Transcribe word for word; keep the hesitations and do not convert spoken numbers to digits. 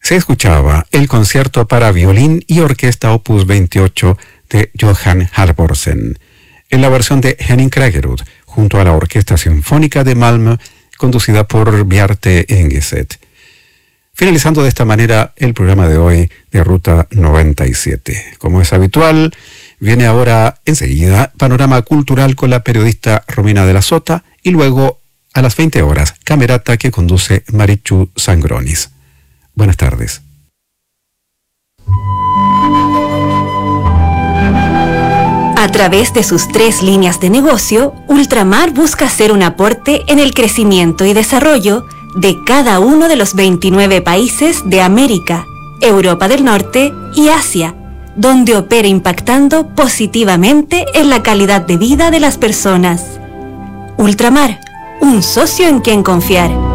Se escuchaba el concierto para violín y orquesta opus veintiocho de Johann Halvorsen, en la versión de Henning Kragerud, junto a la Orquesta Sinfónica de Malmö, conducida por Bjarte Engeset. Finalizando de esta manera el programa de hoy de Ruta noventa y siete. Como es habitual, viene ahora enseguida Panorama Cultural con la periodista Romina de la Sota y luego a las veinte horas, Camerata que conduce Marichu Sangronis. Buenas tardes. A través de sus tres líneas de negocio, Ultramar busca hacer un aporte en el crecimiento y desarrollo de cada uno de los veintinueve países de América, Europa del Norte y Asia, donde opera impactando positivamente en la calidad de vida de las personas. Ultramar, un socio en quien confiar.